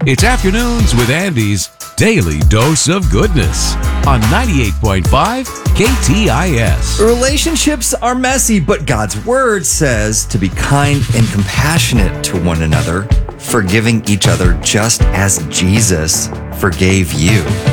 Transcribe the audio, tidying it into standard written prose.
It's Afternoons with Andy's Daily Dose of Goodness on 98.5 KTIS. Relationships are messy, but God's word says to be kind and compassionate to one another, forgiving each other just as Jesus forgave you.